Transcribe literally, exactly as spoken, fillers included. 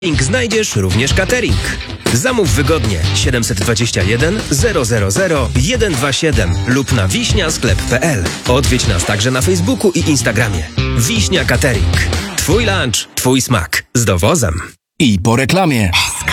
Link znajdziesz również catering. Zamów wygodnie siedemset dwadzieścia jeden zero zero zero jeden dwa siedem lub na wiśnia sklep kropka p l. Odwiedź nas także na Facebooku i Instagramie. Wiśnia Catering. Twój lunch, twój smak. Z dowozem. I po reklamie.